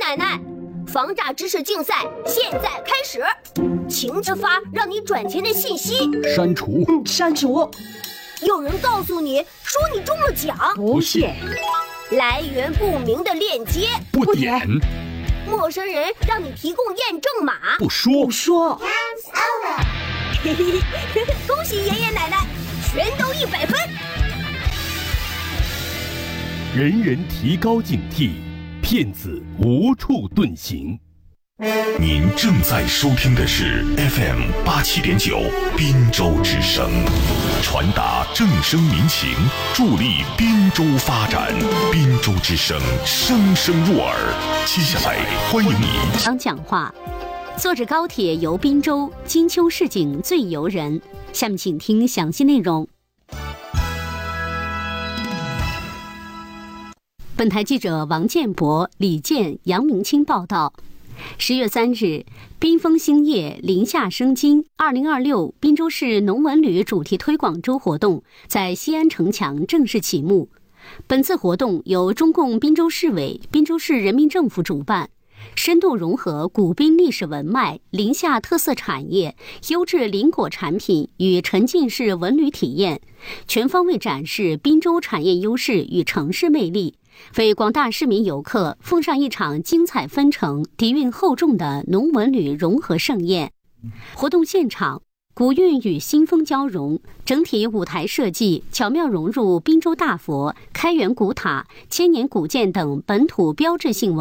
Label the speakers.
Speaker 1: 奶奶，防诈知识竞赛现在开始，请发让你转钱的信息，
Speaker 2: 删除，
Speaker 3: 删除。
Speaker 1: 有人告诉你说你中了奖，
Speaker 3: 不信。
Speaker 1: 来源不明的链接，
Speaker 2: 不点。
Speaker 1: 陌生人让你提供验证码，
Speaker 2: 不说。
Speaker 1: 嘿嘿嘿，恭喜爷爷奶奶，全都100分。
Speaker 2: 人人提高警惕，骗子无处遁形。
Speaker 4: 您正在收听的是 FM 87.9滨州之声，传达正声民情，助力滨州发展。滨州之声，声声入耳。接下来欢迎你
Speaker 5: 讲话。坐着高铁游滨州，金秋市井最游人。下面请听详细内容。本台记者王建博、李健、杨明清报道。10月3日，缤纷兴业，林下生金2026滨州市农文旅主题推广周活动在西安城墙正式启幕。本次活动由中共滨州市委、滨州市人民政府主办，深度融合古滨历史文脉、林下特色产业、优质林果产品与沉浸式文旅体验，全方位展示滨州产业优势与城市魅力，为广大市民游客奉上一场精彩纷呈、底蕴厚重的农文旅融合盛宴。活动现场，古韵与新风交融，整体舞台设计巧妙融入滨州大佛、开元古塔、千年古建等本土标志性文化。